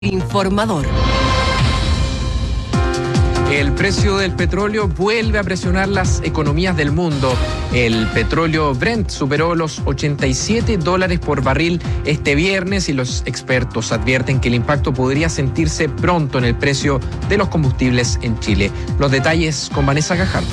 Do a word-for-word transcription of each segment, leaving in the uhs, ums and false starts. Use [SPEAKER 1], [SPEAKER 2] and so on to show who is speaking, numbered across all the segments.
[SPEAKER 1] Informador. El precio del petróleo vuelve a presionar las economías del mundo. El petróleo Brent superó los ochenta y siete dólares por barril este viernes y los expertos advierten que el impacto podría sentirse pronto en el precio de los combustibles en Chile. Los detalles con Vanessa Gajardo.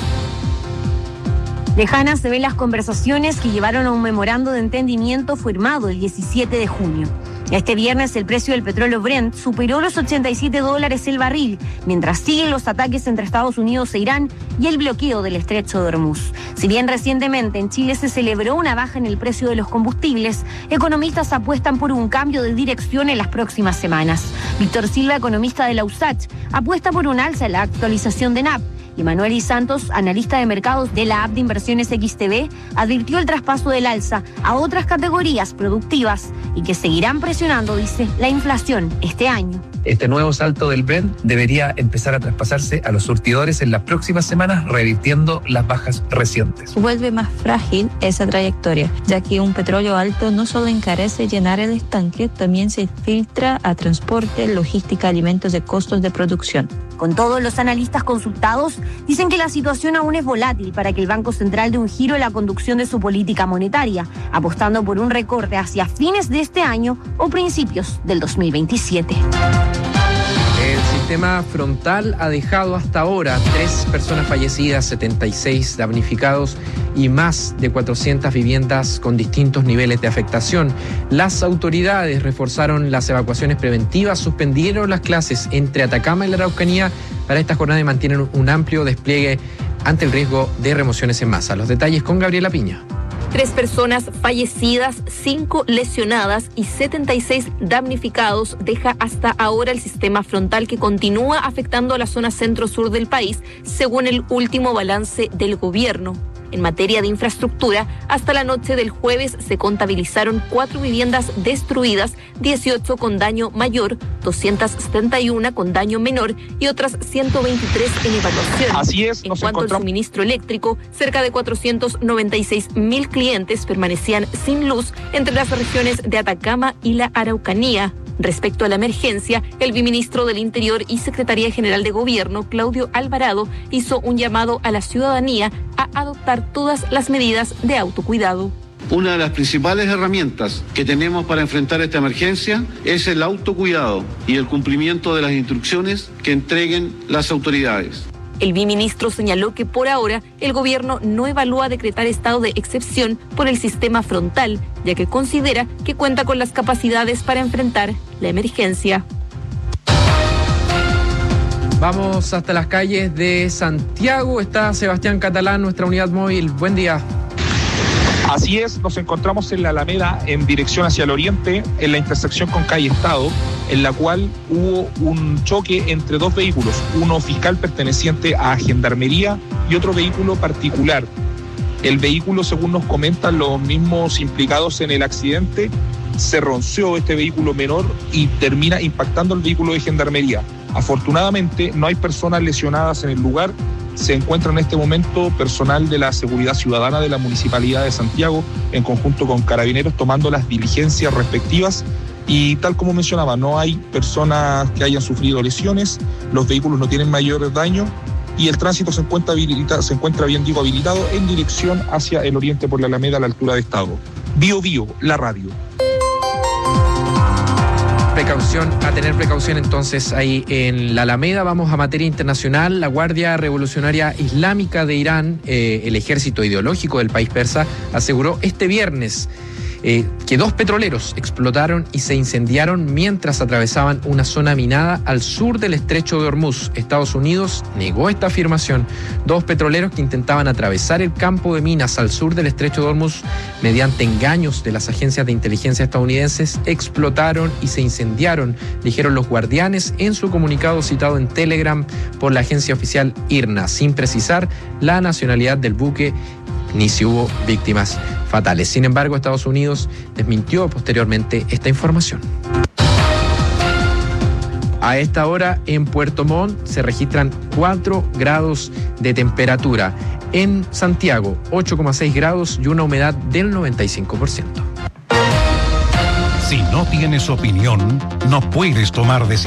[SPEAKER 2] Lejanas se ven las conversaciones que llevaron a un memorando de entendimiento firmado el diecisiete de junio. Este viernes el precio del petróleo Brent superó los ochenta y siete dólares el barril, mientras siguen los ataques entre Estados Unidos e Irán y el bloqueo del estrecho de Hormuz. Si bien recientemente en Chile se celebró una baja en el precio de los combustibles, economistas apuestan por un cambio de dirección en las próximas semanas. Víctor Silva, economista de la U S A C H, apuesta por un alza en la actualización de N A P. Y Manuel Y. Santos, analista de mercados de la app de inversiones X T B, advirtió el traspaso del alza a otras categorías productivas y que seguirán presionando, dice, la inflación este año.
[SPEAKER 3] Este nuevo salto del Brent debería empezar a traspasarse a los surtidores en las próximas semanas, revirtiendo las bajas recientes.
[SPEAKER 4] Vuelve más frágil esa trayectoria, ya que un petróleo alto no solo encarece llenar el estanque, también se filtra a transporte, logística, alimentos de costos de producción.
[SPEAKER 2] Con todos los analistas consultados, dicen que la situación aún es volátil para que el Banco Central dé un giro en la conducción de su política monetaria, apostando por un recorte hacia fines de este año o principios del dos mil veintisiete.
[SPEAKER 1] El sistema frontal ha dejado hasta ahora tres personas fallecidas, setenta y seis damnificados y más de cuatrocientas viviendas con distintos niveles de afectación. Las autoridades reforzaron las evacuaciones preventivas, suspendieron las clases entre Atacama y la Araucanía para esta jornada y mantienen un amplio despliegue ante el riesgo de remociones en masa. Los detalles con Gabriela Piña.
[SPEAKER 5] Tres personas fallecidas, cinco lesionadas y setenta y seis damnificados deja hasta ahora el sistema frontal que continúa afectando a la zona centro-sur del país, según el último balance del gobierno. En materia de infraestructura, hasta la noche del jueves se contabilizaron cuatro viviendas destruidas, dieciocho con daño mayor, doscientas setenta y una con daño menor y otras ciento veintitrés en evaluación.
[SPEAKER 6] Así es,
[SPEAKER 5] en cuanto al suministro eléctrico, cerca de cuatrocientos noventa y seis mil clientes permanecían sin luz entre las regiones de Atacama y la Araucanía. Respecto a la emergencia, el viceministro del Interior y Secretaría General de Gobierno, Claudio Alvarado, hizo un llamado a la ciudadanía a adoptar todas las medidas de autocuidado.
[SPEAKER 7] Una de las principales herramientas que tenemos para enfrentar esta emergencia es el autocuidado y el cumplimiento de las instrucciones que entreguen las autoridades.
[SPEAKER 5] El viceministro señaló que por ahora el gobierno no evalúa decretar estado de excepción por el sistema frontal, ya que considera que cuenta con las capacidades para enfrentar la emergencia.
[SPEAKER 1] Vamos hasta las calles de Santiago. Está Sebastián Catalán, nuestra unidad móvil. Buen día.
[SPEAKER 6] Así es, nos encontramos en la Alameda en dirección hacia el oriente, en la intersección con calle Estado, en la cual hubo un choque entre dos vehículos, uno fiscal perteneciente a Gendarmería y otro vehículo particular. El vehículo, según nos comentan los mismos implicados en el accidente, se ronceó este vehículo menor y termina impactando el vehículo de Gendarmería. Afortunadamente, no hay personas lesionadas en el lugar. Se encuentra en este momento personal de la Seguridad Ciudadana de la Municipalidad de Santiago, en conjunto con Carabineros, tomando las diligencias respectivas. Y tal como mencionaba, no hay personas que hayan sufrido lesiones, los vehículos no tienen mayores daños y el tránsito se encuentra, habilita, se encuentra bien digo habilitado en dirección hacia el oriente por la Alameda a la altura de Estado. Bio Bio, la radio.
[SPEAKER 1] Precaución, a tener precaución entonces ahí en la Alameda. Vamos a materia internacional. La Guardia Revolucionaria Islámica de Irán, eh, el ejército ideológico del país persa, aseguró este viernes eh, que dos petroleros explotaron y se incendiaron mientras atravesaban una zona minada al sur del estrecho de Hormuz. Estados Unidos negó esta afirmación. Dos petroleros que intentaban atravesar el campo de minas al sur del estrecho de Hormuz mediante engaños de las agencias de inteligencia estadounidenses explotaron y se incendiaron, dijeron los guardianes en su comunicado citado en Telegram por la agencia oficial I R N A, sin precisar la nacionalidad del buque ni si hubo víctimas fatales. Sin embargo, Estados Unidos desmintió posteriormente esta información. A esta hora en Puerto Montt se registran cuatro grados de temperatura. En Santiago, ocho coma seis grados y una humedad del noventa y cinco por ciento.
[SPEAKER 6] Sí,
[SPEAKER 8] no tienes opinión, no puedes tomar decisiones.